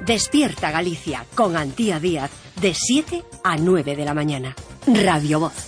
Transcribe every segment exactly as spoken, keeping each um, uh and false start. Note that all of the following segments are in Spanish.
Despierta Galicia con Antía Díaz de siete a nueve de la mañana. Radio Voz.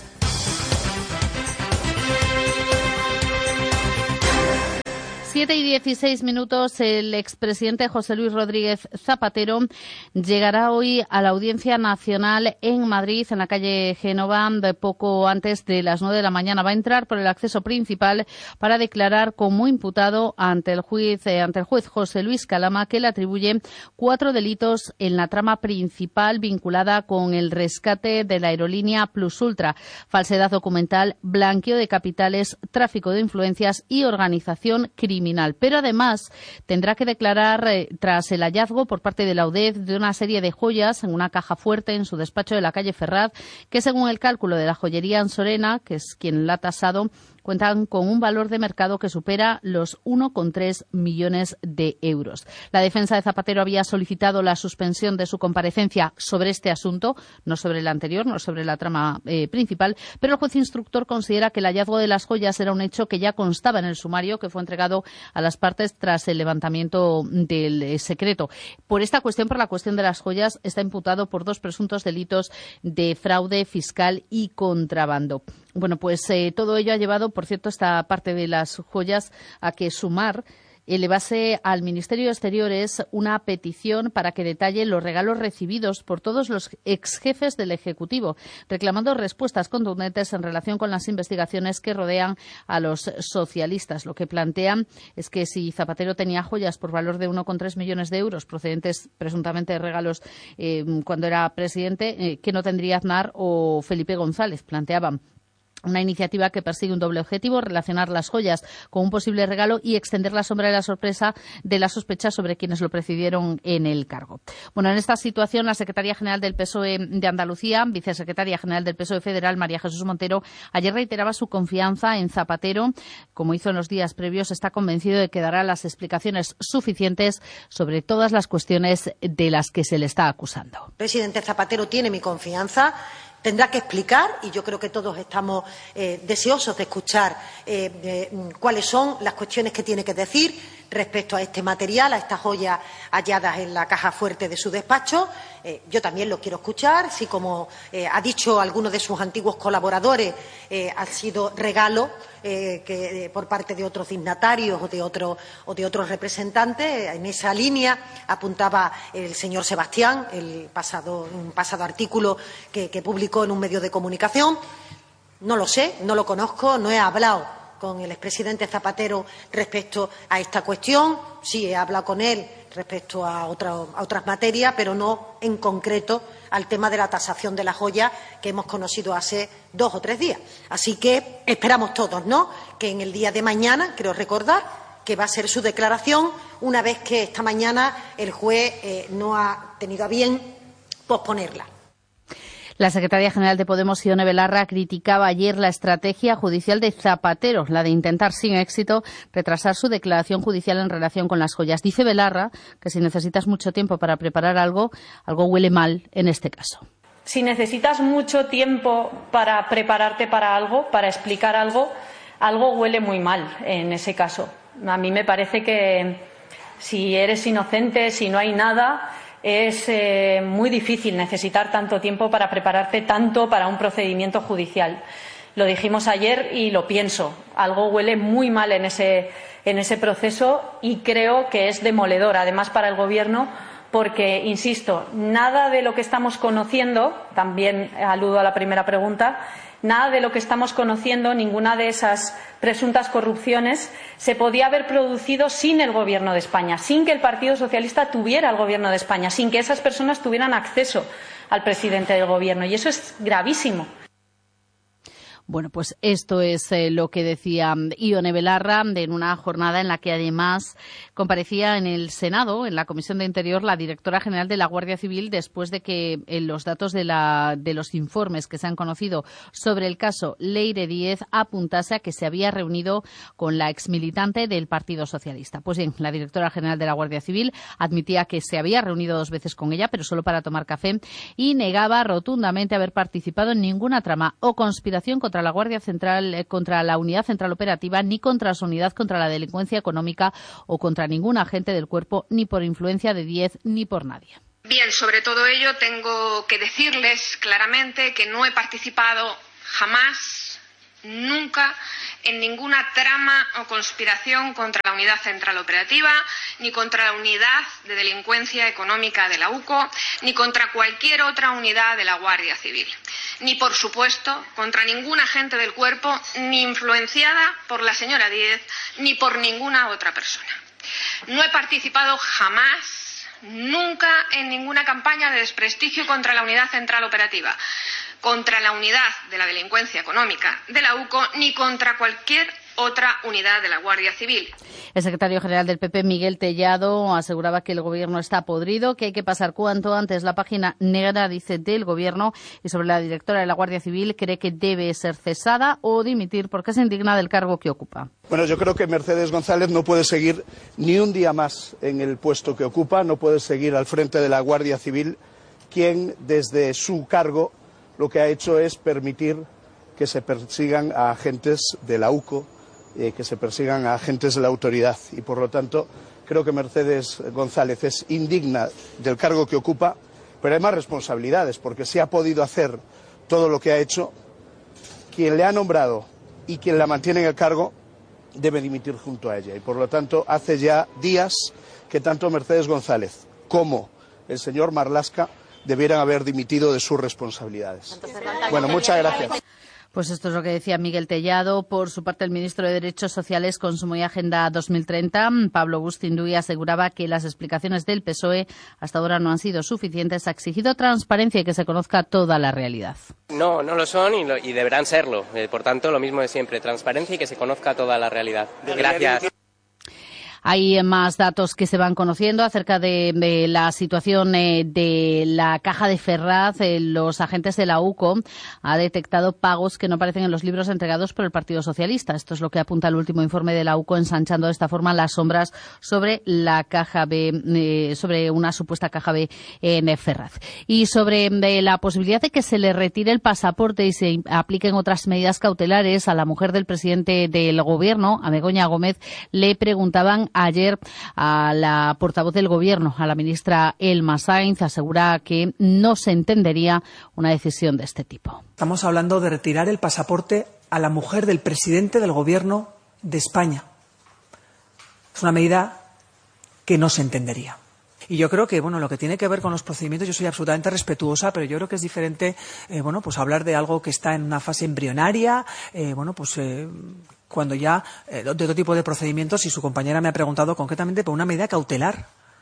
siete y dieciséis minutos, el expresidente José Luis Rodríguez Zapatero llegará hoy a la Audiencia Nacional en Madrid, en la calle Génova, de poco antes de las nueve de la mañana. Va a entrar por el acceso principal para declarar como imputado ante el juez, eh, ante el juez José Luis Calama, que le atribuye cuatro delitos en la trama principal vinculada con el rescate de la aerolínea Plus Ultra: falsedad documental, blanqueo de capitales, tráfico de influencias y organización criminal. Pero además tendrá que declarar eh, tras el hallazgo por parte de la U D E F de una serie de joyas en una caja fuerte en su despacho de la calle Ferraz, que según el cálculo de la joyería Ansorena, que es quien la ha tasado, cuentan con un valor de mercado que supera los uno coma tres millones de euros. La defensa de Zapatero había solicitado la suspensión de su comparecencia sobre este asunto, no sobre el anterior, no sobre la trama eh, principal, pero el juez instructor considera que el hallazgo de las joyas era un hecho que ya constaba en el sumario que fue entregado a las partes tras el levantamiento del eh, secreto. Por esta cuestión, por la cuestión de las joyas, está imputado por dos presuntos delitos de fraude fiscal y contrabando. Bueno, pues eh, todo ello ha llevado, por cierto, esta parte de las joyas, a que Sumar elevase al Ministerio de Exteriores una petición para que detalle los regalos recibidos por todos los exjefes del Ejecutivo, reclamando respuestas contundentes en relación con las investigaciones que rodean a los socialistas. Lo que plantean es que si Zapatero tenía joyas por valor de uno coma tres millones de euros procedentes presuntamente de regalos eh, cuando era presidente, eh, que no tendría Aznar o Felipe González. Planteaban una iniciativa que persigue un doble objetivo: relacionar las joyas con un posible regalo y extender la sombra de la sorpresa de la sospecha sobre quienes lo precedieron en el cargo. Bueno, en esta situación, la secretaria general del P S O E de Andalucía, vicesecretaria general del P S O E federal, María Jesús Montero, ayer reiteraba su confianza en Zapatero. Como hizo en los días previos, está convencido de que dará las explicaciones suficientes sobre todas las cuestiones de las que se le está acusando. El presidente Zapatero tiene mi confianza. Tendrá que explicar, y yo creo que todos estamos eh, deseosos de escuchar eh, eh, cuáles son las cuestiones que tiene que decir respecto a este material, a estas joyas halladas en la caja fuerte de su despacho. Eh, yo también lo quiero escuchar. Si, como eh, ha dicho alguno de sus antiguos colaboradores, eh, ha sido regalo eh, que, eh, por parte de otros dignatarios o de, otro, o de otros representantes. En esa línea apuntaba el señor Sebastián, el pasado, un pasado artículo que, que publicó en un medio de comunicación. No lo sé, no lo conozco, no he hablado con el expresidente Zapatero respecto a esta cuestión. Sí, he hablado con él respecto a, otra, a otras materias, pero no en concreto al tema de la tasación de las joyas que hemos conocido hace dos o tres días. Así que esperamos todos, ¿no?, que en el día de mañana, creo recordar, que va a ser su declaración, una vez que esta mañana el juez eh, no ha tenido a bien posponerla. La secretaria general de Podemos, Ione Belarra, criticaba ayer la estrategia judicial de Zapatero, la de intentar sin éxito retrasar su declaración judicial en relación con las joyas. Dice Belarra que si necesitas mucho tiempo para preparar algo, algo huele mal en este caso. Si necesitas mucho tiempo para prepararte para algo, para explicar algo, algo huele muy mal en ese caso. A mí me parece que si eres inocente, si no hay nada, es eh, muy difícil necesitar tanto tiempo para prepararte tanto para un procedimiento judicial. Lo dijimos ayer y lo pienso. Algo huele muy mal en ese, en ese proceso y creo que es demoledor, además, para el Gobierno, porque, insisto, nada de lo que estamos conociendo, también aludo a la primera pregunta, nada de lo que estamos conociendo, ninguna de esas presuntas corrupciones, se podía haber producido sin el Gobierno de España, sin que el Partido Socialista tuviera el Gobierno de España, sin que esas personas tuvieran acceso al presidente del Gobierno. Y eso es gravísimo. Bueno, pues esto es eh, lo que decía Ione Belarra en una jornada en la que además comparecía en el Senado, en la Comisión de Interior, la directora general de la Guardia Civil, después de que en los datos de, la, de los informes que se han conocido sobre el caso Leire Díez apuntase a que se había reunido con la exmilitante del Partido Socialista. Pues bien, la directora general de la Guardia Civil admitía que se había reunido dos veces con ella, pero solo para tomar café, y negaba rotundamente haber participado en ninguna trama o conspiración contra contra la Guardia Central, eh, contra la Unidad Central Operativa, ni contra su unidad contra la delincuencia económica o contra ningún agente del cuerpo, ni por influencia de Díez, ni por nadie. Bien, sobre todo ello tengo que decirles claramente que no he participado jamás, nunca, en ninguna trama o conspiración contra la Unidad Central Operativa, ni contra la Unidad de Delincuencia Económica de la U C O, ni contra cualquier otra unidad de la Guardia Civil. Ni, por supuesto, contra ningún agente del cuerpo, ni influenciada por la señora Díez, ni por ninguna otra persona. No he participado jamás, nunca, en ninguna campaña de desprestigio contra la Unidad Central Operativa, contra la Unidad de la Delincuencia Económica de la U C O, ni contra cualquier otra unidad de la Guardia Civil. El secretario general del P P, Miguel Tellado, aseguraba que el Gobierno está podrido, que hay que pasar cuanto antes la página negra, dice, del Gobierno, y sobre la directora de la Guardia Civil cree que debe ser cesada o dimitir porque se indigna del cargo que ocupa. Bueno, yo creo que Mercedes González no puede seguir ni un día más en el puesto que ocupa, no puede seguir al frente de la Guardia Civil, quien desde su cargo lo que ha hecho es permitir que se persigan a agentes de la U C O, eh, que se persigan a agentes de la autoridad. Y por lo tanto, creo que Mercedes González es indigna del cargo que ocupa, pero hay más responsabilidades, porque si ha podido hacer todo lo que ha hecho, quien le ha nombrado y quien la mantiene en el cargo debe dimitir junto a ella. Y por lo tanto, hace ya días que tanto Mercedes González como el señor Marlaska debieran haber dimitido de sus responsabilidades. Bueno, muchas gracias. Pues esto es lo que decía Miguel Tellado. Por su parte, el ministro de Derechos Sociales, Consumo y Agenda dos mil treinta, Pablo Bustinduy, aseguraba que las explicaciones del P S O E hasta ahora no han sido suficientes. Ha exigido transparencia y que se conozca toda la realidad. No, no lo son y, lo, y deberán serlo. Eh, por tanto, lo mismo de siempre, transparencia y que se conozca toda la realidad. Gracias. Hay más datos que se van conociendo acerca de, de la situación eh, de la caja de Ferraz. Eh, los agentes de la U C O han detectado pagos que no aparecen en los libros entregados por el Partido Socialista. Esto es lo que apunta el último informe de la U C O, ensanchando de esta forma las sombras sobre la caja B, eh, sobre una supuesta caja B en Ferraz. Y sobre eh, la posibilidad de que se le retire el pasaporte y se apliquen otras medidas cautelares a la mujer del presidente del Gobierno, a Begoña Gómez, le preguntaban ayer a la portavoz del Gobierno, a la ministra Elma Sainz. Asegura que no se entendería una decisión de este tipo. Estamos hablando de retirar el pasaporte a la mujer del presidente del Gobierno de España. Es una medida que no se entendería. Y yo creo que, bueno, lo que tiene que ver con los procedimientos, yo soy absolutamente respetuosa, pero yo creo que es diferente, eh, bueno, pues hablar de algo que está en una fase embrionaria, eh, bueno, pues eh, cuando ya, eh, de otro tipo de procedimientos, y su compañera me ha preguntado concretamente por una medida cautelar,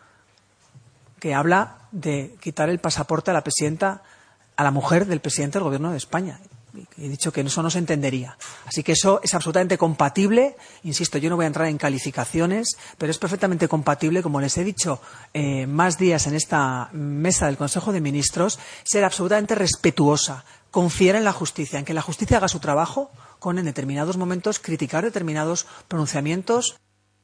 que habla de quitar el pasaporte a la presidenta, a la mujer del presidente del Gobierno de España. He dicho que eso no se entendería. Así que eso es absolutamente compatible. Insisto, yo no voy a entrar en calificaciones, pero es perfectamente compatible, como les he dicho eh, más días en esta mesa del Consejo de Ministros, ser absolutamente respetuosa, confiar en la justicia, en que la justicia haga su trabajo, con en determinados momentos criticar determinados pronunciamientos.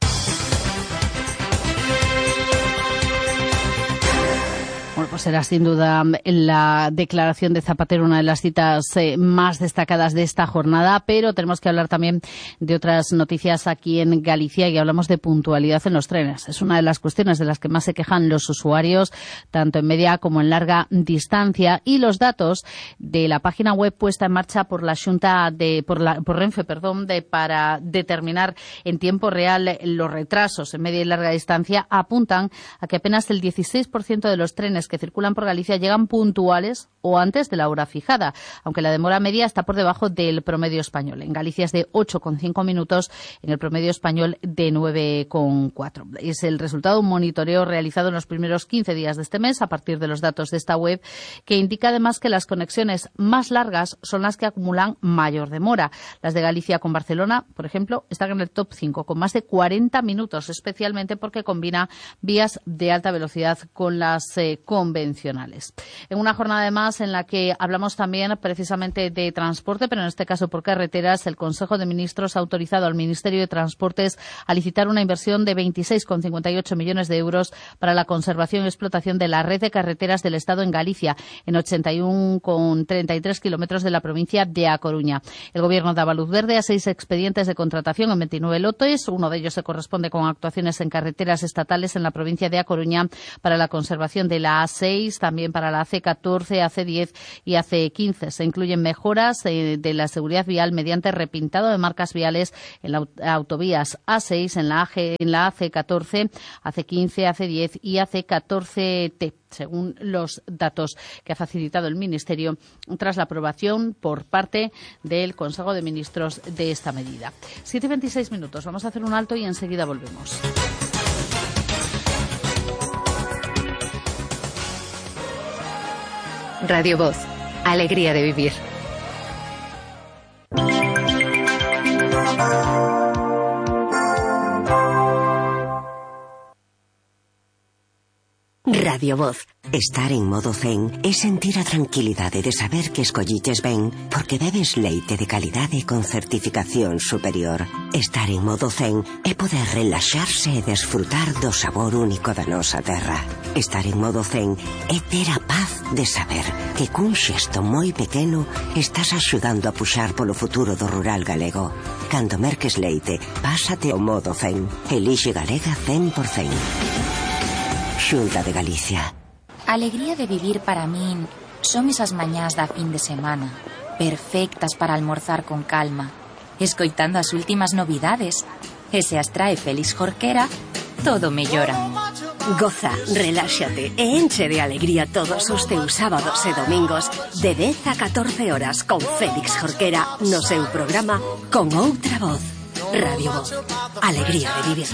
Bueno, pues será sin duda la declaración de Zapatero una de las citas eh, más destacadas de esta jornada, pero tenemos que hablar también de otras noticias aquí en Galicia y hablamos de puntualidad en los trenes. Es una de las cuestiones de las que más se quejan los usuarios, tanto en media como en larga distancia, y los datos de la página web puesta en marcha por la Xunta de por la por Renfe, perdón, de para determinar en tiempo real los retrasos en media y larga distancia apuntan a que apenas el dieciséis por ciento de los trenes que circulan por Galicia llegan puntuales o antes de la hora fijada, aunque la demora media está por debajo del promedio español. En Galicia es de ocho coma cinco minutos, en el promedio español de nueve coma cuatro. Es el resultado de un monitoreo realizado en los primeros quince días de este mes a partir de los datos de esta web, que indica además que las conexiones más largas son las que acumulan mayor demora. Las de Galicia con Barcelona, por ejemplo, están en el top cinco, con más de cuarenta minutos, especialmente porque combina vías de alta velocidad con las eh, combis. convencionales. En una jornada además en la que hablamos también precisamente de transporte, pero en este caso por carreteras, el Consejo de Ministros ha autorizado al Ministerio de Transportes a licitar una inversión de veintiséis coma cincuenta y ocho millones de euros para la conservación y explotación de la red de carreteras del Estado en Galicia, en ochenta y uno coma treinta y tres kilómetros de la provincia de A Coruña. El Gobierno daba luz verde a seis expedientes de contratación en veintinueve lotes. Uno de ellos se corresponde con actuaciones en carreteras estatales en la provincia de A Coruña para la conservación de la A seis, también para la A C catorce, A C diez y A C quince. Se incluyen mejoras eh, de la seguridad vial mediante repintado de marcas viales en las autovías A seis, en la, A G, en la A C catorce, A C quince, A C diez y A C catorce T, según los datos que ha facilitado el Ministerio tras la aprobación por parte del Consejo de Ministros de esta medida. siete y veintiséis minutos. Vamos a hacer un alto y enseguida volvemos. Radio Voz. Alegría de vivir. Radio Voz. Estar en modo zen é sentir a tranquilidade de saber que escolliches ben porque bebes leite de calidade con certificación superior. Estar en modo zen é poder relaxarse e desfrutar do sabor único da nosa terra. Estar en modo zen é ter a paz de saber que cun xesto moi pequeno estás axudando a puxar polo futuro do rural galego. Cando merques leite, pásate ao modo zen. Elixe Galega cen por cen. Xunta de Galicia. Alegría de vivir para min son esas mañás da fin de semana, perfectas para almorzar con calma, escoitando as últimas novidades. E se as trae Félix Jorquera, todo mellora. Goza, reláxate e enche de alegría todos os teus sábados e domingos de dez a catorce horas con Félix Jorquera no seu programa Con Outra Voz. Radio Voz. Alegría de vivir.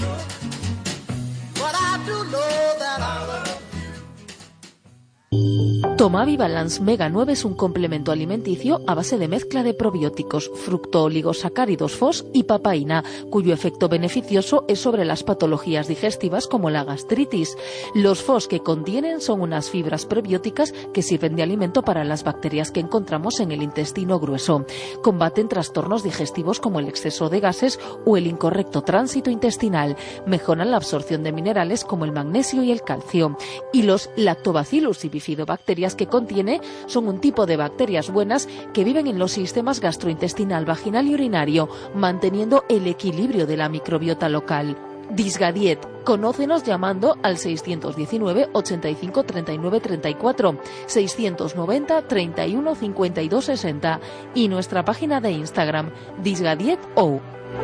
Tomavi Balance Mega nueve es un complemento alimenticio a base de mezcla de probióticos, fructooligosacáridos F O S y papaína, cuyo efecto beneficioso es sobre las patologías digestivas como la gastritis. Los F O S que contienen son unas fibras prebióticas que sirven de alimento para las bacterias que encontramos en el intestino grueso. Combaten trastornos digestivos como el exceso de gases o el incorrecto tránsito intestinal. Mejoran la absorción de minerales como el magnesio y el calcio. Y los lactobacillus y bifidobacterias que contiene son un tipo de bacterias buenas que viven en los sistemas gastrointestinal, vaginal y urinario, manteniendo el equilibrio de la microbiota local. Disgadiet. Conócenos llamando al seiscientos diecinueve, ochenta y cinco, treinta y nueve, treinta y cuatro, seiscientos noventa, treinta y uno, cincuenta y dos, sesenta y nuestra página de Instagram, disgadietou.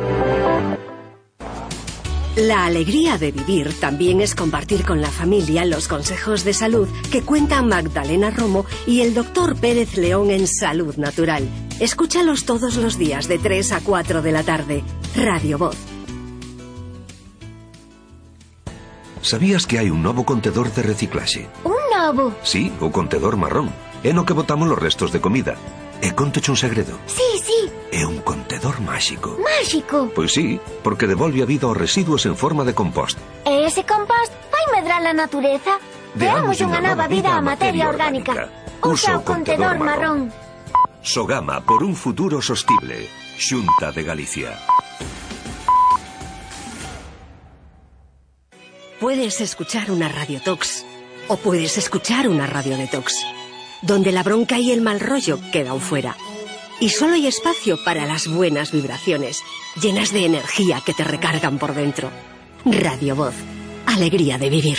La alegría de vivir también es compartir con la familia los consejos de salud que cuentan Magdalena Romo y el doctor Pérez León en Salud Natural. Escúchalos todos los días de tres a cuatro de la tarde. Radio Voz. Sabías que hai un novo contedor de reciclaxe? Un novo? Sí, o contedor marrón. É no que botamos los restos de comida. E contoche un segredo. Sí, sí. É un contedor máxico. Máxico? Pois sí, porque devolve a vida aos residuos en forma de compost. E ese compost vai medrar a natureza? Deamos unha nova vida á materia orgánica. Usa o contedor marrón. Sogama por un futuro sostible. Xunta de Galicia. Puedes escuchar una radiotox o puedes escuchar una radio detox, donde la bronca y el mal rollo quedan fuera. Y solo hay espacio para las buenas vibraciones, llenas de energía que te recargan por dentro. Radio Voz. Alegría de vivir.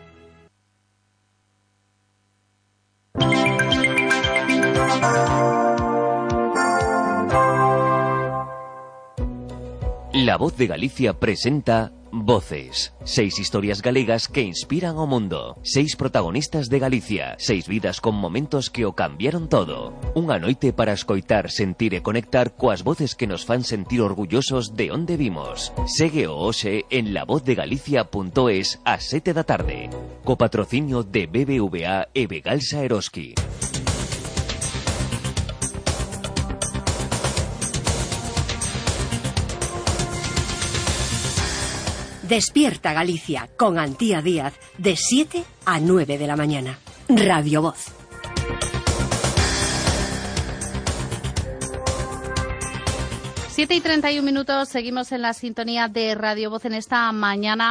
La Voz de Galicia presenta Voces. Seis historias galegas que inspiran o mundo. Seis protagonistas de Galicia. Seis vidas con momentos que o cambiaron todo. Unha noite para escoitar, sentir e conectar coas voces que nos fan sentir orgullosos de onde vimos. Segue o hoxe en la voz de galicia punto es ás sete da tarde. Co patrocinio de B B V A e Begalsa Eroski. Despierta Galicia con Antía Díaz de siete a nueve de la mañana. Radio Voz. siete y treinta y un minutos, seguimos en la sintonía de Radio Voz en esta mañana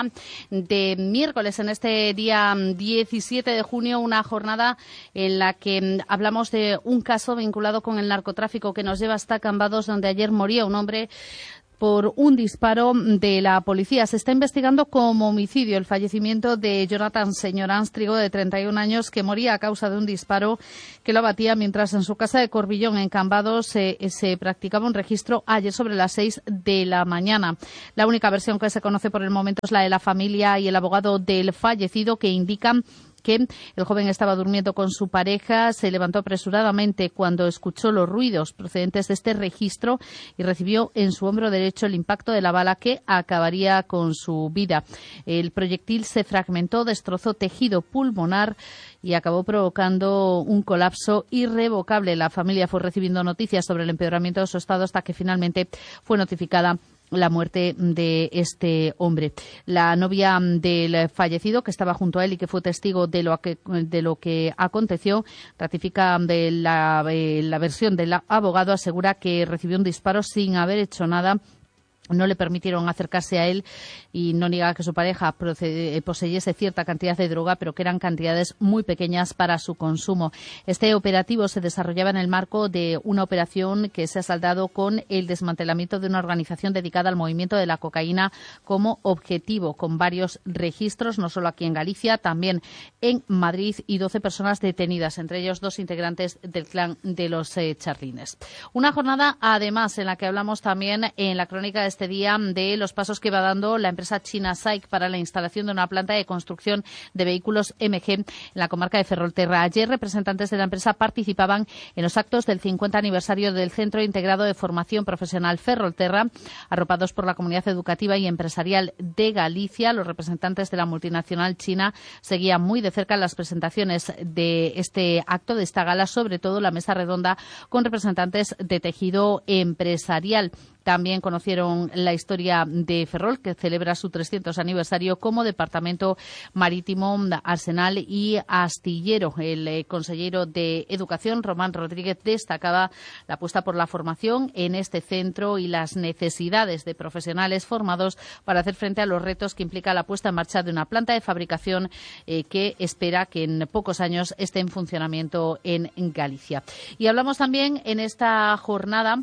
de miércoles, en este día diecisiete de junio, una jornada en la que hablamos de un caso vinculado con el narcotráfico que nos lleva hasta Cambados, donde ayer moría un hombre por un disparo de la policía. Se está investigando como homicidio el fallecimiento de Jonathan Señorans Trigo, de treinta y un años, que moría a causa de un disparo que lo abatía mientras en su casa de Corbillón, en Cambados, se, se practicaba un registro ayer sobre las seis de la mañana. La única versión que se conoce por el momento es la de la familia y el abogado del fallecido, que indican que el joven estaba durmiendo con su pareja, se levantó apresuradamente cuando escuchó los ruidos procedentes de este registro y recibió en su hombro derecho el impacto de la bala que acabaría con su vida. El proyectil se fragmentó, destrozó tejido pulmonar y acabó provocando un colapso irrevocable. La familia fue recibiendo noticias sobre el empeoramiento de su estado hasta que finalmente fue notificada la muerte de este hombre. La novia del fallecido, que estaba junto a él y que fue testigo de lo que, de lo que aconteció, ratifica de la, eh, la versión del abogado, asegura que recibió un disparo sin haber hecho nada. No le permitieron acercarse a él y no niega que su pareja poseyese cierta cantidad de droga, pero que eran cantidades muy pequeñas para su consumo. Este operativo se desarrollaba en el marco de una operación que se ha saldado con el desmantelamiento de una organización dedicada al movimiento de la cocaína como objetivo, con varios registros, no solo aquí en Galicia, también en Madrid, y doce personas detenidas, entre ellos dos integrantes del clan de los eh, Charlines. Una jornada, además, en la que hablamos también en la crónica de este día de los pasos que va dando la empresa china S A I C para la instalación de una planta de construcción de vehículos M G en la comarca de Ferrolterra. Ayer, representantes de la empresa participaban en los actos del cincuenta aniversario del Centro Integrado de Formación Profesional Ferrolterra, arropados por la comunidad educativa y empresarial de Galicia. Los representantes de la multinacional china seguían muy de cerca las presentaciones de este acto, de esta gala, sobre todo la mesa redonda con representantes de tejido empresarial. También conocieron la historia de Ferrol, que celebra su trescientos aniversario como departamento marítimo, arsenal y astillero. El eh, consejero de Educación, Román Rodríguez, destacaba la apuesta por la formación en este centro y las necesidades de profesionales formados para hacer frente a los retos que implica la puesta en marcha de una planta de fabricación eh, que espera que en pocos años esté en funcionamiento en Galicia. Y hablamos también en esta jornada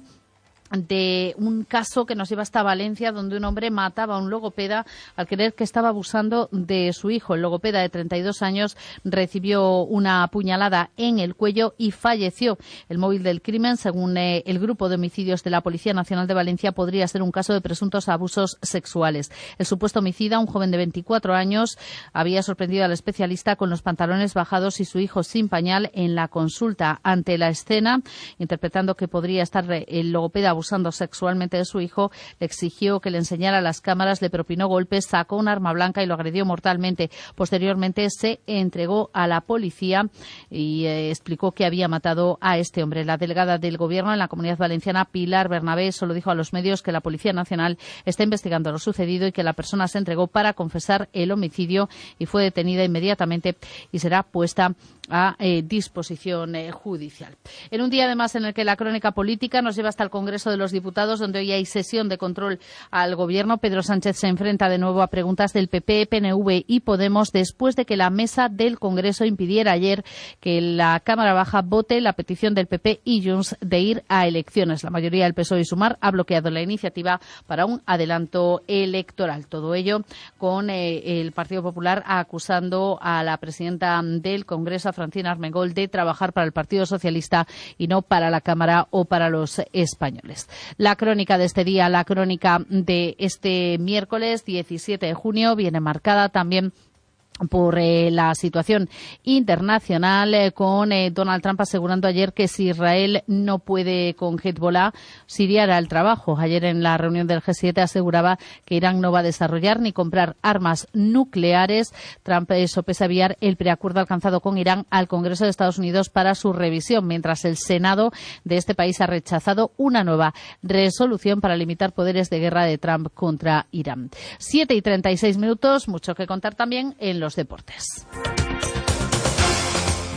de un caso que nos lleva hasta Valencia, donde un hombre mataba a un logopeda al creer que estaba abusando de su hijo. El logopeda, de treinta y dos años, recibió una puñalada en el cuello y falleció. El móvil del crimen, según eh, el grupo de homicidios de la Policía Nacional de Valencia, podría ser un caso de presuntos abusos sexuales. El supuesto homicida, un joven de veinticuatro años, había sorprendido al especialista con los pantalones bajados y su hijo sin pañal en la consulta. Ante la escena, interpretando que podría estar el logopeda abusando abusando sexualmente de su hijo, le exigió que le enseñara las cámaras, le propinó golpes, sacó un arma blanca y lo agredió mortalmente. Posteriormente se entregó a la policía y eh, explicó que había matado a este hombre. La delegada del Gobierno en la Comunidad Valenciana, Pilar Bernabé, solo dijo a los medios que la Policía Nacional está investigando lo sucedido y que la persona se entregó para confesar el homicidio y fue detenida inmediatamente y será puesta a eh, disposición eh, judicial. En un día, además, en el que la crónica política nos lleva hasta el Congreso de los Diputados, donde hoy hay sesión de control al Gobierno. Pedro Sánchez se enfrenta de nuevo a preguntas del P P, P N V y Podemos después de que la mesa del Congreso impidiera ayer que la Cámara Baja vote la petición del P P y Junts de ir a elecciones. La mayoría del P S O E y Sumar ha bloqueado la iniciativa para un adelanto electoral. Todo ello con eh, el Partido Popular acusando a la presidenta del Congreso, Francina Armengol, de trabajar para el Partido Socialista y no para la Cámara o para los españoles. La crónica de este día, la crónica de este miércoles diecisiete de junio, viene marcada también por eh, la situación internacional, eh, con eh, Donald Trump asegurando ayer que si Israel no puede con Hezbollah, Siria hará el trabajo. Ayer en la reunión del G siete aseguraba que Irán no va a desarrollar ni comprar armas nucleares. Trump eh, sopesa enviar el preacuerdo alcanzado con Irán al Congreso de Estados Unidos para su revisión, mientras el Senado de este país ha rechazado una nueva resolución para limitar poderes de guerra de Trump contra Irán. Siete y treinta y seis minutos, mucho que contar también en los deportes.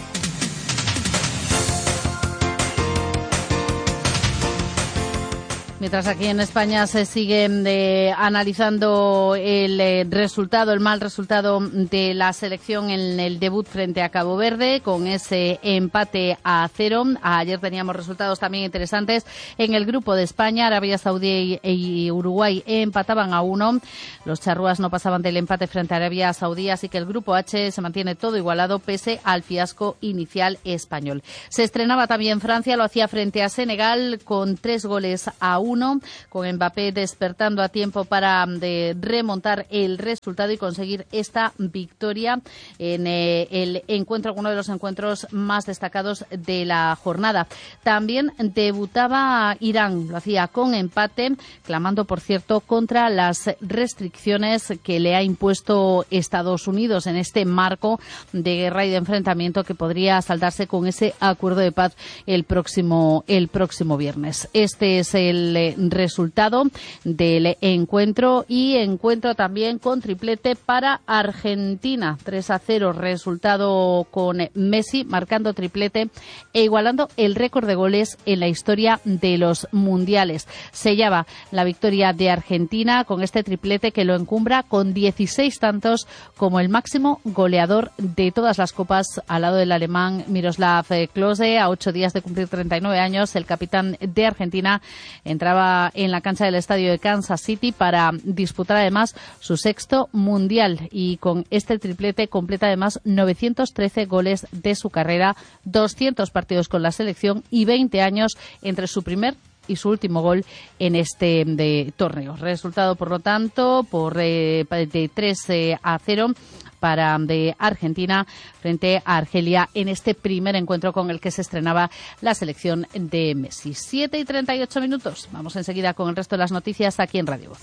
Mientras aquí en España se sigue eh, analizando el eh, resultado, el mal resultado de la selección en el debut frente a Cabo Verde, con ese empate a cero. Ayer teníamos resultados también interesantes en el grupo de España. Arabia Saudí y Uruguay empataban a uno. Los charrúas no pasaban del empate frente a Arabia Saudí, así que el grupo H se mantiene todo igualado pese al fiasco inicial español. Se estrenaba también Francia, lo hacía frente a Senegal con tres goles a uno, con Mbappé despertando a tiempo para de, remontar el resultado y conseguir esta victoria en eh, el encuentro, uno de los encuentros más destacados de la jornada. También debutaba Irán, lo hacía con empate, clamando, por cierto, contra las restricciones que le ha impuesto Estados Unidos en este marco de guerra y de enfrentamiento que podría saldarse con ese acuerdo de paz el próximo, el próximo viernes. Este es el eh, resultado del encuentro, y encuentro también con triplete para Argentina. tres a cero resultado con Messi marcando triplete e igualando el récord de goles en la historia de los mundiales. Sellaba la victoria de Argentina con este triplete que lo encumbra con dieciséis tantos como el máximo goleador de todas las copas, al lado del alemán Miroslav Klose. A ocho días de cumplir treinta y nueve años, el capitán de Argentina entraba en la cancha del estadio de Kansas City para disputar además su sexto mundial, y con este triplete completa además novecientos trece goles de su carrera, doscientos partidos con la selección y veinte años entre su primer y su último gol en este de torneo. Resultado, por lo tanto, por eh, de tres a cero para de Argentina frente a Argelia en este primer encuentro con el que se estrenaba la selección de Messi. siete y treinta y ocho minutos. Vamos enseguida con el resto de las noticias aquí en Radio Voz.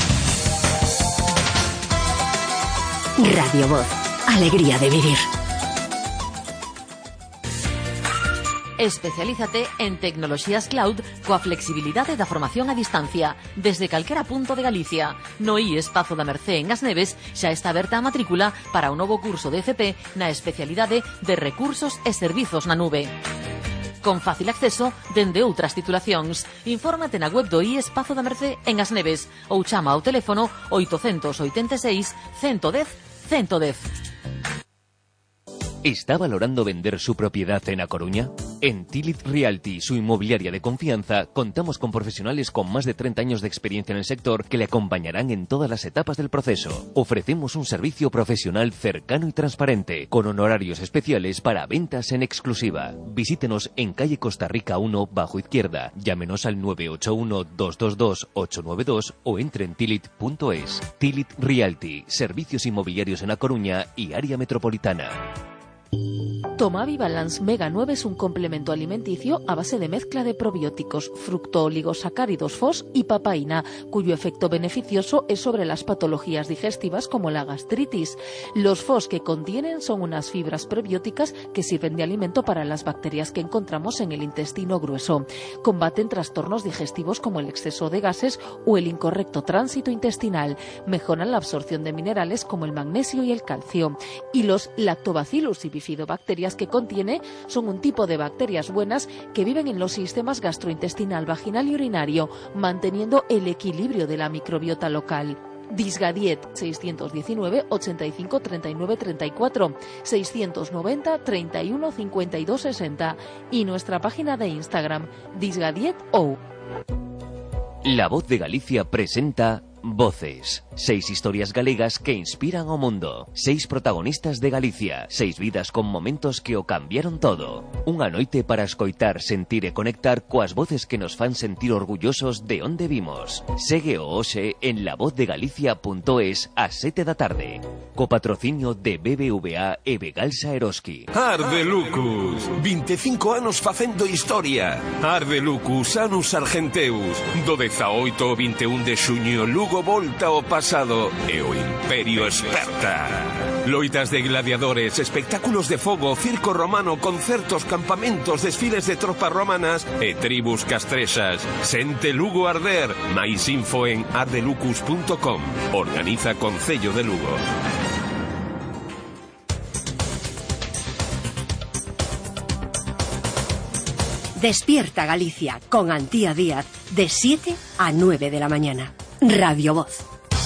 Radio Voz. Alegría de vivir. Especialízate en tecnoloxías cloud coa flexibilidade da formación a distancia desde calquera punto de Galicia. No I E S Pazo da Mercé en As Neves xa está aberta a matrícula para o novo curso de F P na especialidade de Recursos e Servizos na Nube, con fácil acceso dende outras titulacións. Infórmate na web do I E S Pazo da Mercé en As Neves ou chama ao teléfono oitocentos oitenta e seis, ciento dez, ciento dez. ¿Está valorando vender su propiedad en A Coruña? En Tilit Realty, su inmobiliaria de confianza, contamos con profesionales con más de treinta años de experiencia en el sector que le acompañarán en todas las etapas del proceso. Ofrecemos un servicio profesional cercano y transparente, con honorarios especiales para ventas en exclusiva. Visítenos en calle Costa Rica uno, bajo izquierda. Llámenos al nueve ocho uno, dos dos dos, ocho nueve dos o entre en tilit punto es. Tilit Realty, servicios inmobiliarios en A Coruña y área metropolitana. Tomavi Balance Mega nueve es un complemento alimenticio a base de mezcla de probióticos, fructooligosacáridos F O S y papaína, cuyo efecto beneficioso es sobre las patologías digestivas como la gastritis. Los F O S que contienen son unas fibras prebióticas que sirven de alimento para las bacterias que encontramos en el intestino grueso. Combaten trastornos digestivos como el exceso de gases o el incorrecto tránsito intestinal. Mejoran la absorción de minerales como el magnesio y el calcio. Y los lactobacillus y bifidobacterias que contiene son un tipo de bacterias buenas que viven en los sistemas gastrointestinal, vaginal y urinario, manteniendo el equilibrio de la microbiota local. Disgadiet seiscientos diecinueve, ochenta y cinco, treinta y nueve, treinta y cuatro, seiscientos noventa, treinta y uno, cincuenta y dos, sesenta y nuestra página de Instagram, Disgadiet O. La Voz de Galicia presenta Voces. Seis historias galegas que inspiran ao mundo. Seis protagonistas de Galicia. Seis vidas con momentos que o cambiaron todo. Unha noite para escoitar, sentir e conectar coas voces que nos fan sentir orgullosos de onde vimos. Segue o hoxe en la voz de galicia punto es ás sete da tarde. Co patrocinio de B B V A e Begalsa Eroski. Arde Lucus, vinte e cinco anos facendo historia. Arde Lucus, Anus Argenteus. Do dezaoito ao vinte e un de xuño, Lugo volta ao pasado e o Imperio esperta. Loitas de gladiadores, espectáculos de fogo, circo romano, concertos, campamentos, desfiles de tropas romanas e tribus castrexas. Sente Lugo arder. Máis info en ardelucus punto com. Organiza Concello de Lugo. Despierta Galicia con Antía Díaz de siete a nueve de la mañana. Radio Voz.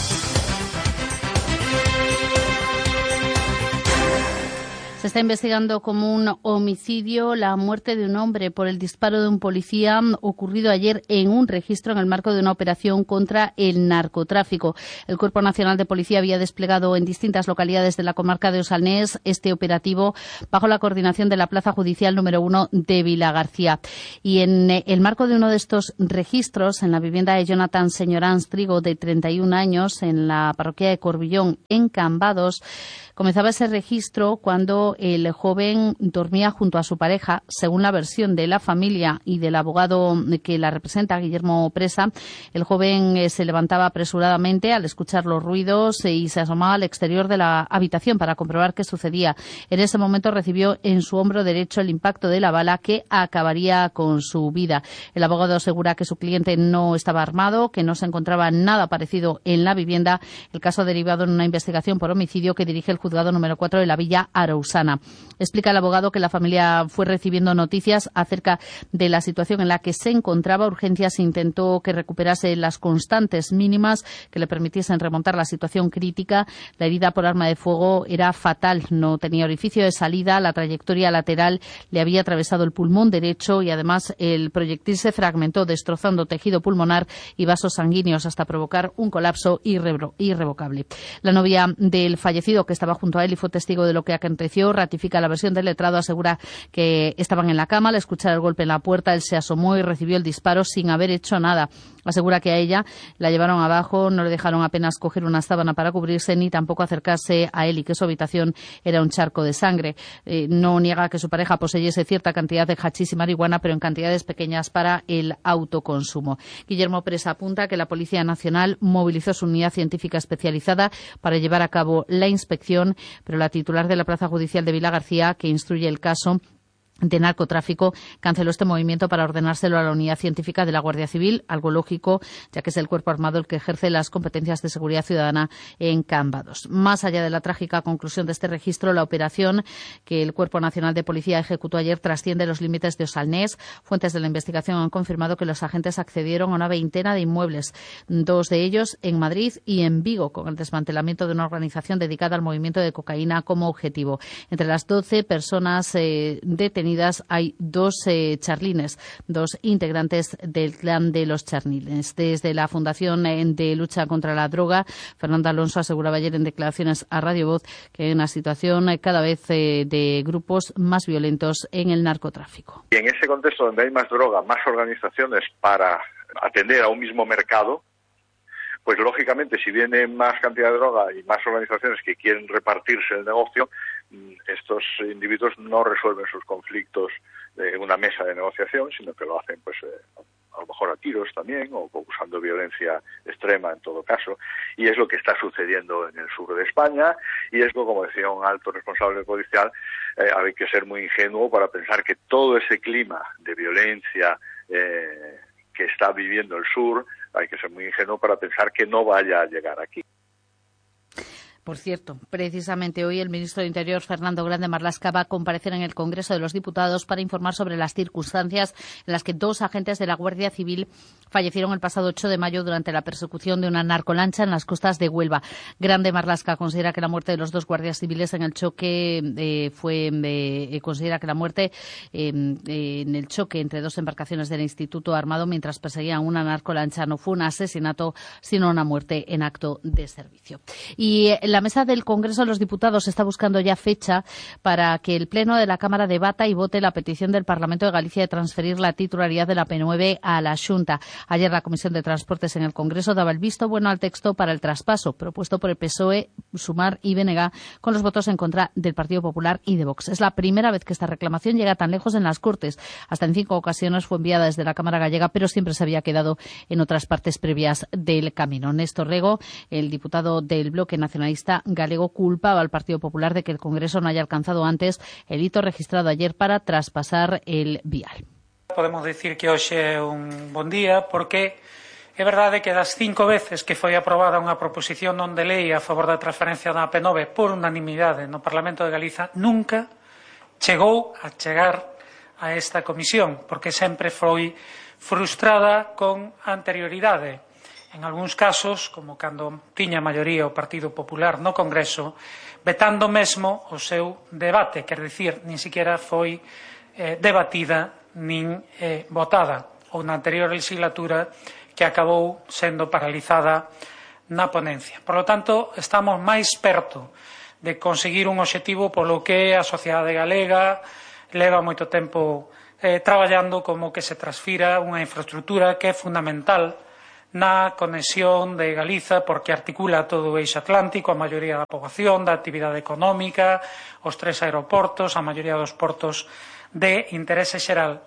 Se está investigando como un homicidio la muerte de un hombre por el disparo de un policía ocurrido ayer en un registro en el marco de una operación contra el narcotráfico. El Cuerpo Nacional de Policía había desplegado en distintas localidades de la comarca de Osalnés este operativo bajo la coordinación de la Plaza Judicial número uno de Vilagarcía. Y en el marco de uno de estos registros, en la vivienda de Jonathan Señorans Trigo, de treinta y un años, en la parroquia de Corbillón, en Cambados, comenzaba ese registro cuando el joven dormía junto a su pareja. Según la versión de la familia y del abogado que la representa, Guillermo Presa, el joven eh, se levantaba apresuradamente al escuchar los ruidos eh, y se asomaba al exterior de la habitación para comprobar qué sucedía. En ese momento recibió en su hombro derecho el impacto de la bala que acabaría con su vida. El abogado asegura que su cliente no estaba armado, que no se encontraba nada parecido en la vivienda. El caso ha derivado en una investigación por homicidio que dirige el juzgado número cuatro de la Villa Arousana. Explica el abogado que la familia fue recibiendo noticias acerca de la situación en la que se encontraba. Urgencias intentó que recuperase las constantes mínimas que le permitiesen remontar la situación crítica. La herida por arma de fuego era fatal, no tenía orificio de salida, la trayectoria lateral le había atravesado el pulmón derecho y además el proyectil se fragmentó, destrozando tejido pulmonar y vasos sanguíneos hasta provocar un colapso irre- irrevocable. La novia del fallecido, que estaba junto a él y fue testigo de lo que aconteció, ratifica la versión del letrado, asegura que estaban en la cama al escuchar el golpe en la puerta. Él se asomó y recibió el disparo sin haber hecho nada. Asegura que a ella la llevaron abajo, no le dejaron apenas coger una sábana para cubrirse ni tampoco acercarse a él y que su habitación era un charco de sangre. Eh, no niega que su pareja poseyese cierta cantidad de hachís y marihuana, pero en cantidades pequeñas para el autoconsumo. Guillermo Presa apunta que la Policía Nacional movilizó su unidad científica especializada para llevar a cabo la inspección, pero la titular de la Plaza Judicial de Vilagarcía, que instruye el caso de narcotráfico, canceló este movimiento para ordenárselo a la unidad científica de la Guardia Civil, algo lógico, ya que es el cuerpo armado el que ejerce las competencias de seguridad ciudadana en Cambados. Más allá de la trágica conclusión de este registro, la operación que el Cuerpo Nacional de Policía ejecutó ayer trasciende los límites de Osalnés. Fuentes de la investigación han confirmado que los agentes accedieron a una veintena de inmuebles, dos de ellos en Madrid y en Vigo, con el desmantelamiento de una organización dedicada al movimiento de cocaína como objetivo. Entre las doce personas eh, detenidas hay dos eh, charlines, dos integrantes del clan de los charlines. Desde la Fundación de Lucha contra la Droga, Fernando Alonso aseguraba ayer en declaraciones a Radio Voz que hay una situación cada vez eh, de grupos más violentos en el narcotráfico. Y en ese contexto donde hay más droga, más organizaciones para atender a un mismo mercado, pues lógicamente si viene más cantidad de droga y más organizaciones que quieren repartirse el negocio, estos individuos no resuelven sus conflictos en una mesa de negociación, sino que lo hacen pues eh, a lo mejor a tiros también, o usando violencia extrema en todo caso, y es lo que está sucediendo en el sur de España, y es lo, como decía un alto responsable policial, eh, hay que ser muy ingenuo para pensar que todo ese clima de violencia eh, que está viviendo el sur, hay que ser muy ingenuo para pensar que no vaya a llegar aquí. Por cierto, precisamente hoy el ministro de Interior, Fernando Grande Marlaska, va a comparecer en el Congreso de los Diputados para informar sobre las circunstancias en las que dos agentes de la Guardia Civil fallecieron el pasado ocho de mayo durante la persecución de una narcolancha en las costas de Huelva. Grande Marlaska considera que la muerte de los dos guardias civiles en el choque eh, fue eh, considera que la muerte eh, eh, en el choque entre dos embarcaciones del Instituto Armado mientras perseguían una narcolancha no fue un asesinato, sino una muerte en acto de servicio. Y eh, la mesa del Congreso de los Diputados está buscando ya fecha para que el Pleno de la Cámara debata y vote la petición del Parlamento de Galicia de transferir la titularidad de la P nueve a la Xunta. Ayer la Comisión de Transportes en el Congreso daba el visto bueno al texto para el traspaso propuesto por el P S O E, Sumar y B N G, con los votos en contra del Partido Popular y de Vox. Es la primera vez que esta reclamación llega tan lejos en las Cortes. Hasta en cinco ocasiones fue enviada desde la Cámara gallega, pero siempre se había quedado en otras partes previas del camino. Néstor Rego, el diputado del Bloque Nacionalista galego, culpaba al Partido Popular de que el Congreso no haya alcanzado antes el hito registrado ayer para traspasar el vial. Podemos decir que hoxe é un bon día porque é verdade que das cinco veces que foi aprobada unha proposición non de lei a favor da transferencia da P nove por unanimidade no Parlamento de Galiza, nunca chegou a chegar a esta comisión, porque sempre foi frustrada con anterioridade. En algúns casos, como cando tiña maioría o Partido Popular no Congreso, vetando mesmo o seu debate, quer dicir, nin siquiera foi eh, debatida nin eh, votada, ou na anterior legislatura que acabou sendo paralizada na ponencia. Por lo tanto, estamos máis perto de conseguir un obxectivo polo que a sociedade galega leva moito tempo eh, traballando, como que se transfira unha infraestructura que é fundamental na conexión de Galiza, porque articula todo o eixo atlántico, a maioría da poboación, da actividade económica, os tres aeroportos, a maioría dos portos de interese xeral.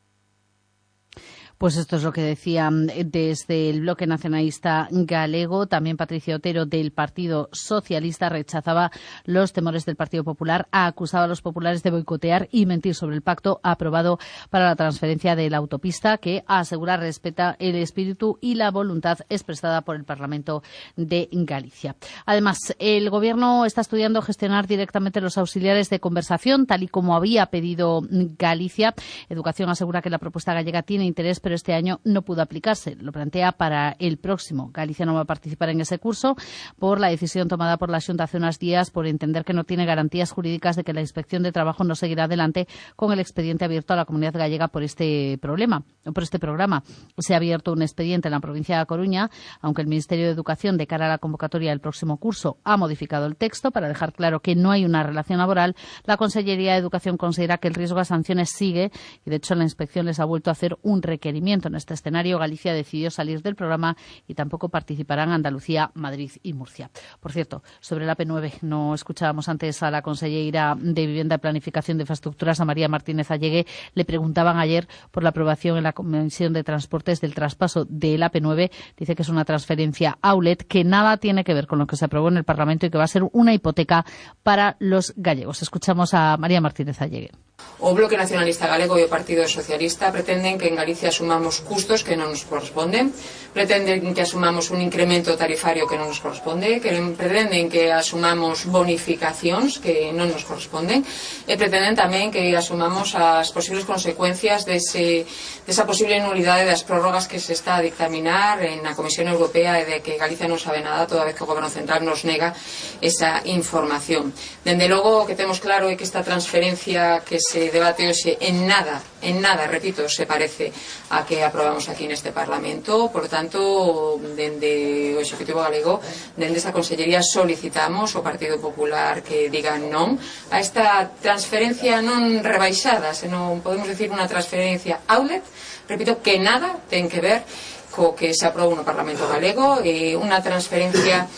Pues esto es lo que decía desde el bloque nacionalista galego. También Patricio Otero, del Partido Socialista, rechazaba los temores del Partido Popular, ha acusado a los populares de boicotear y mentir sobre el pacto aprobado para la transferencia de la autopista, que asegura respeta el espíritu y la voluntad expresada por el Parlamento de Galicia. Además, el Gobierno está estudiando gestionar directamente los auxiliares de conversación, tal y como había pedido Galicia. Educación asegura que la propuesta gallega tiene interés, pero este año no pudo aplicarse. Lo plantea para el próximo. Galicia no va a participar en ese curso por la decisión tomada por la Xunta hace unos días por entender que no tiene garantías jurídicas de que la Inspección de Trabajo no seguirá adelante con el expediente abierto a la comunidad gallega por este problema, por este programa. Se ha abierto un expediente en la provincia de A Coruña, aunque el Ministerio de Educación, de cara a la convocatoria del próximo curso, ha modificado el texto para dejar claro que no hay una relación laboral. La Consellería de Educación considera que el riesgo a sanciones sigue y, de hecho, la Inspección les ha vuelto a hacer un requerimiento. En este escenario, Galicia decidió salir del programa y tampoco participarán Andalucía, Madrid y Murcia. Por cierto, sobre la A P nueve, no escuchábamos antes a la consellera de Vivienda y Planificación de Infraestructuras, a María Martínez Allegue. Le preguntaban ayer por la aprobación en la Comisión de Transportes del traspaso del A P nueve. Dice que es una transferencia outlet que nada tiene que ver con lo que se aprobó en el Parlamento y que va a ser una hipoteca para los gallegos. Escuchamos a María Martínez Allegue. O Bloque Nacionalista Galego e o Partido Socialista pretenden que en Galicia asumamos custos que non nos corresponden, pretenden que asumamos un incremento tarifario que non nos corresponde, que pretenden que asumamos bonificacións que non nos corresponden e pretenden tamén que asumamos as posibles consecuencias dese, desa posible nulidade das prórrogas que se está a dictaminar en a Comisión Europea e de que Galicia non sabe nada toda vez que o Goberno Central nos nega esa información. Dende logo, o que temos claro é que esta transferencia que se debate hoxe en nada, en nada, repito, se parece a que aprobamos aquí neste Parlamento. Por lo tanto, dende o Executivo Galego, dende esa Consellería, solicitamos ao Partido Popular que diga non a esta transferencia non rebaixada, senón podemos decir unha transferencia outlet, repito, que nada ten que ver co que se aprobou no Parlamento Galego, e unha transferencia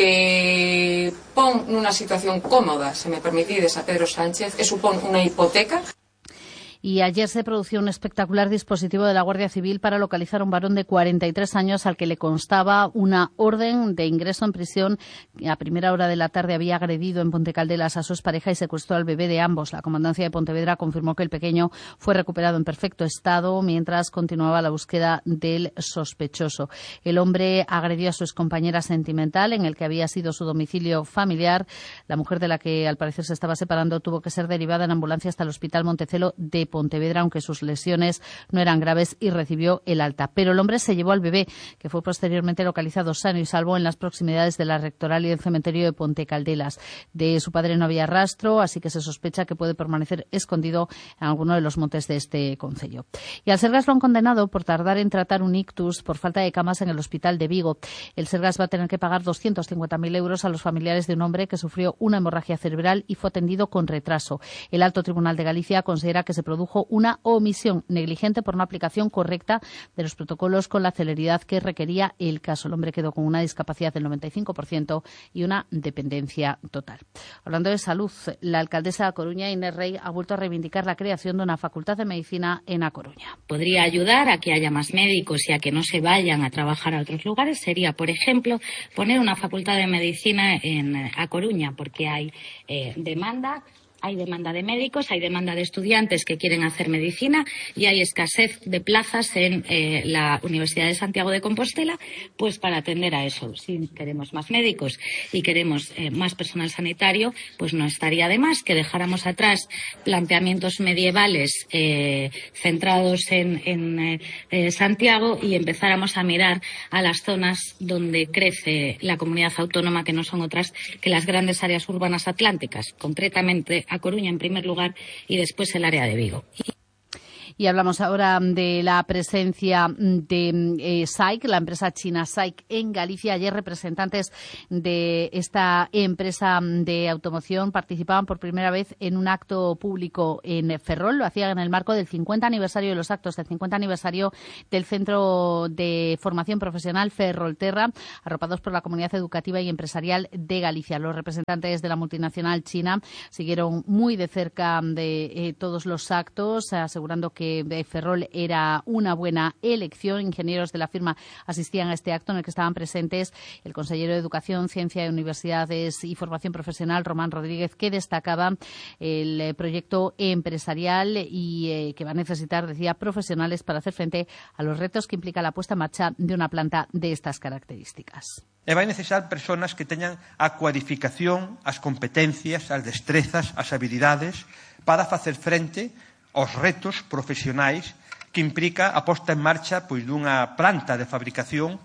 que pon nunha situación cómoda, se me permitides, a Pedro Sánchez, e supón unha hipoteca. Y ayer se produjo un espectacular dispositivo de la Guardia Civil para localizar a un varón de cuarenta y tres años al que le constaba una orden de ingreso en prisión. A primera hora de la tarde había agredido en Ponte Caldelas a su expareja y secuestró al bebé de ambos. La Comandancia de Pontevedra confirmó que el pequeño fue recuperado en perfecto estado mientras continuaba la búsqueda del sospechoso. El hombre agredió a su excompañera sentimental, en el que había sido su domicilio familiar. La mujer, de la que al parecer se estaba separando, tuvo que ser derivada en ambulancia hasta el Hospital Montecelo de Pontevedra, aunque sus lesiones no eran graves, y recibió el alta. Pero el hombre se llevó al bebé, que fue posteriormente localizado sano y salvo en las proximidades de la Rectoral y del cementerio de Ponte Caldelas. De su padre no había rastro, así que se sospecha que puede permanecer escondido en alguno de los montes de este concello. Y al Sergas lo han condenado por tardar en tratar un ictus por falta de camas en el hospital de Vigo. El Sergas va a tener que pagar doscientos cincuenta mil euros a los familiares de un hombre que sufrió una hemorragia cerebral y fue atendido con retraso. El Alto Tribunal de Galicia considera que se produjo una omisión negligente por una aplicación correcta de los protocolos con la celeridad que requería el caso. El hombre quedó con una discapacidad del noventa y cinco por ciento y una dependencia total. Hablando de salud, la alcaldesa de A Coruña, Inés Rey, ha vuelto a reivindicar la creación de una facultad de medicina en A Coruña. Podría ayudar a que haya más médicos y a que no se vayan a trabajar a otros lugares. Sería, por ejemplo, poner una facultad de medicina en A Coruña, porque hay eh, demanda Hay demanda de médicos, hay demanda de estudiantes que quieren hacer medicina y hay escasez de plazas en eh, la Universidad de Santiago de Compostela, pues para atender a eso. Si queremos más médicos y queremos eh, más personal sanitario, pues no estaría de más que dejáramos atrás planteamientos medievales eh, centrados en, en eh, eh, Santiago y empezáramos a mirar a las zonas donde crece la comunidad autónoma, que no son otras que las grandes áreas urbanas atlánticas, concretamente a Coruña en primer lugar y después el área de Vigo. Y hablamos ahora de la presencia de eh, S A I C, la empresa china S A I C en Galicia. Ayer representantes de esta empresa de automoción participaban por primera vez en un acto público en Ferrol. Lo hacían en el marco del cincuenta aniversario de los actos del cincuenta aniversario del Centro de Formación Profesional Ferrolterra, arropados por la comunidad educativa y empresarial de Galicia. Los representantes de la multinacional china siguieron muy de cerca de eh, todos los actos, asegurando que Ferrol era una buena elección. Ingenieros de la firma asistían a este acto en el que estaban presentes el consejero de Educación, Ciencia de Universidades y Formación Profesional, Román Rodríguez, que destacaba el proyecto empresarial y eh, que va a necesitar, decía, profesionales para hacer frente a los retos que implica la puesta en marcha de una planta de estas características. E vai necesitar persoas que teñan a cualificación, as competencias, as destrezas, as habilidades para facer frente aos retos profesionais que implica a posta en marcha pois dunha planta de fabricación,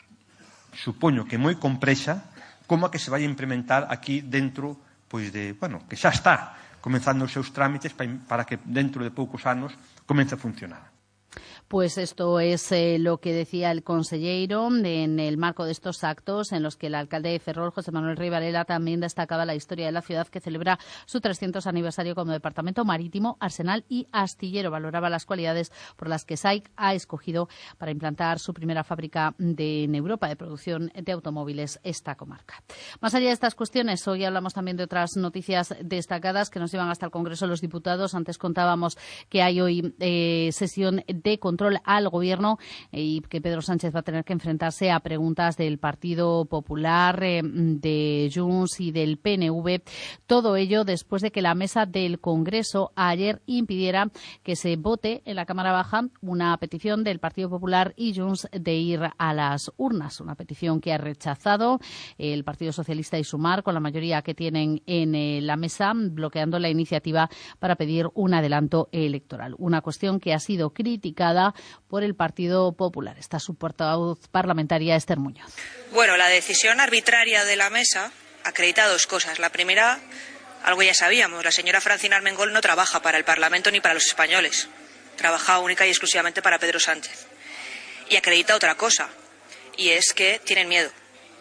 supoño que moi complexa, como a que se vai implementar aquí dentro, pois de, bueno, que xa está comenzando os seus trámites para que dentro de poucos anos comece a funcionar. Pues esto es eh, lo que decía el consellero en el marco de estos actos en los que el alcalde de Ferrol, José Manuel Rey Varela, también destacaba la historia de la ciudad, que celebra su trescientos aniversario como departamento marítimo, arsenal y astillero. Valoraba las cualidades por las que S A I C ha escogido para implantar su primera fábrica de, en Europa de producción de automóviles esta comarca. Más allá de estas cuestiones, hoy hablamos también de otras noticias destacadas que nos llevan hasta el Congreso de los Diputados. Antes contábamos que hay hoy eh, sesión de control al Gobierno y que Pedro Sánchez va a tener que enfrentarse a preguntas del Partido Popular, eh, de Junts y del P N V. Todo ello después de que la mesa del Congreso ayer impidiera que se vote en la Cámara Baja una petición del Partido Popular y Junts de ir a las urnas. Una petición que ha rechazado el Partido Socialista y Sumar, con la mayoría que tienen en eh, la mesa, bloqueando la iniciativa para pedir un adelanto electoral. Una cuestión que ha sido criticada por el Partido Popular. Está su portavoz parlamentaria, Esther Muñoz. Bueno, la decisión arbitraria de la mesa acredita dos cosas. La primera, algo ya sabíamos, la señora Francina Armengol no trabaja para el Parlamento ni para los españoles. Trabaja única y exclusivamente para Pedro Sánchez. Y acredita otra cosa, y es que tienen miedo.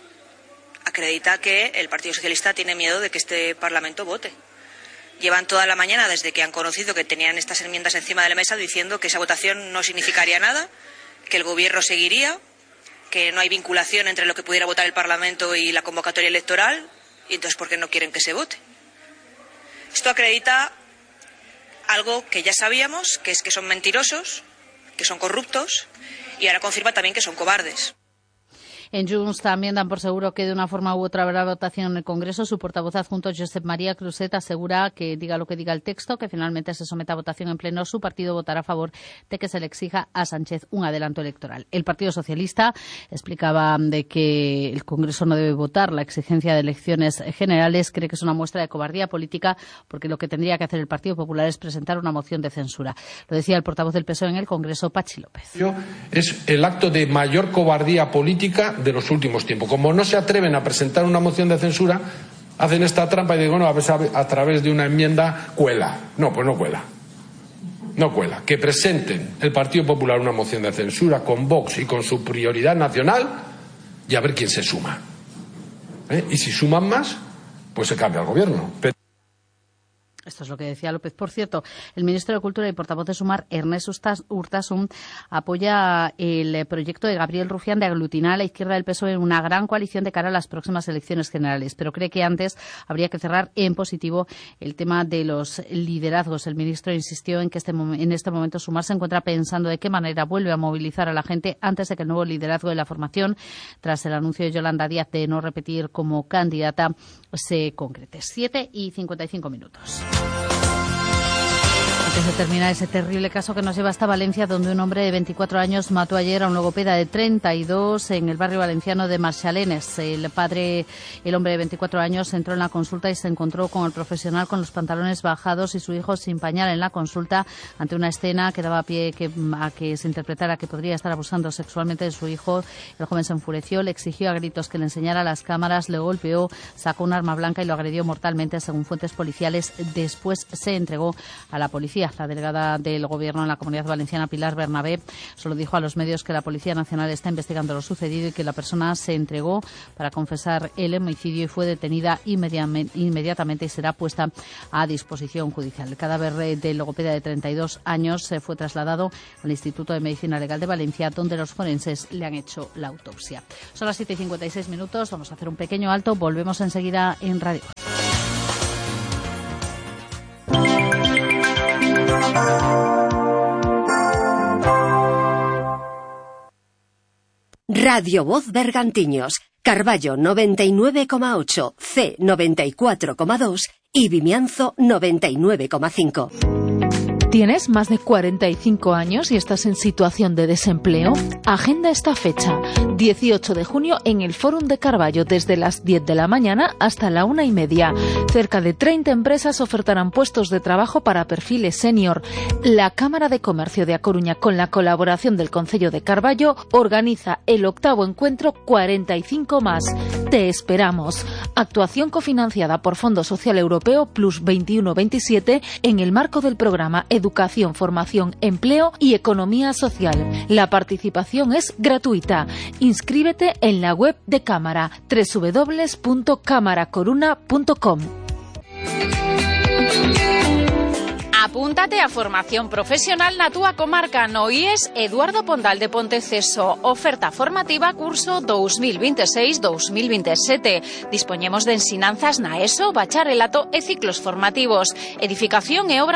Acredita que el Partido Socialista tiene miedo de que este Parlamento vote. Llevan toda la mañana, desde que han conocido que tenían estas enmiendas encima de la mesa, diciendo que esa votación no significaría nada, que el Gobierno seguiría, que no hay vinculación entre lo que pudiera votar el Parlamento y la convocatoria electoral, y entonces ¿por qué no quieren que se vote? Esto acredita algo que ya sabíamos, que es que son mentirosos, que son corruptos, y ahora confirma también que son cobardes. En Junts también dan por seguro que de una forma u otra habrá votación en el Congreso. Su portavoz adjunto, Josep María Cruzet, asegura que, diga lo que diga el texto, que finalmente se someta a votación en pleno, su partido votará a favor de que se le exija a Sánchez un adelanto electoral. El Partido Socialista explicaba de que el Congreso no debe votar la exigencia de elecciones generales. Cree que es una muestra de cobardía política, porque lo que tendría que hacer el Partido Popular es presentar una moción de censura. Lo decía el portavoz del P S O E en el Congreso, Pachi López. Es el acto de mayor cobardía política de los últimos tiempos. Como no se atreven a presentar una moción de censura, hacen esta trampa y digo, bueno, a ver, a través de una enmienda cuela. No, pues no cuela. No cuela. Que presenten el Partido Popular una moción de censura con Vox y con su prioridad nacional y a ver quién se suma. ¿Eh? Y si suman más, pues se cambia el gobierno. Pero... Esto es lo que decía López. Por cierto, el ministro de Cultura y portavoz de Sumar, Ernest Urtasun, apoya el proyecto de Gabriel Rufián de aglutinar a la izquierda del P S O E en una gran coalición de cara a las próximas elecciones generales, pero cree que antes habría que cerrar en positivo el tema de los liderazgos. El ministro insistió en que este, en este momento Sumar se encuentra pensando de qué manera vuelve a movilizar a la gente antes de que el nuevo liderazgo de la formación, tras el anuncio de Yolanda Díaz de no repetir como candidata, se concrete. Siete y cincuenta y cinco minutos. Antes de terminar ese terrible caso que nos lleva hasta Valencia, donde un hombre de veinticuatro años mató ayer a un logopeda de treinta y dos en el barrio valenciano de Marchalenes. El padre, el hombre de veinticuatro años, entró en la consulta y se encontró con el profesional con los pantalones bajados y su hijo sin pañal en la consulta, ante una escena que daba pie que, a que se interpretara que podría estar abusando sexualmente de su hijo. El joven se enfureció, le exigió a gritos que le enseñara las cámaras, le golpeó, sacó un arma blanca y lo agredió mortalmente, según fuentes policiales. Después se entregó a la policía. La delegada del Gobierno en la Comunidad Valenciana, Pilar Bernabé, solo dijo a los medios que la Policía Nacional está investigando lo sucedido y que la persona se entregó para confesar el homicidio y fue detenida inmediatamente y será puesta a disposición judicial. El cadáver del logopeda de treinta y dos años se fue trasladado al Instituto de Medicina Legal de Valencia, donde los forenses le han hecho la autopsia. Son las siete y cincuenta y seis minutos, vamos a hacer un pequeño alto, volvemos enseguida en Radio. Radio Voz Bergantiños, Carballo noventa y nueve coma ocho, C noventa y cuatro coma dos y Vimianzo noventa y nueve coma cinco. ¿Tienes más de cuarenta y cinco años y estás en situación de desempleo? Agenda esta fecha, dieciocho de junio, en el Fórum de Carballo, desde las diez de la mañana hasta la una y media. Cerca de treinta empresas ofertarán puestos de trabajo para perfiles senior. La Cámara de Comercio de A Coruña, con la colaboración del Concello de Carballo, organiza el octavo encuentro cuarenta y cinco más. Te esperamos. Actuación cofinanciada por Fondo Social Europeo Plus veintiuno veintisiete en el marco del programa Educación, Formación, Empleo y Economía Social. La participación es gratuita. Inscríbete en la web de Cámara, doble u doble u doble u punto cámara coruna punto com. Apúntate a formación profesional na túa comarca no I E S Eduardo Pondal de Ponteceso. Oferta formativa curso dos mil veintiséis dos mil veintisiete. Dispoñemos de ensinanzas na ESO, bacharelato e ciclos formativos. Edificación e obra